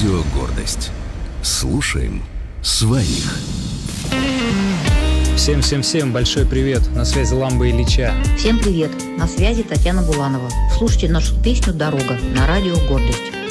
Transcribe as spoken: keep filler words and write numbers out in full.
Радио «Гордость». Слушаем своих. Всем-всем-всем большой привет. На связи Ламба Ильича. Всем привет. На связи Татьяна Буланова. Слушайте нашу песню «Дорога» на радио «Гордость».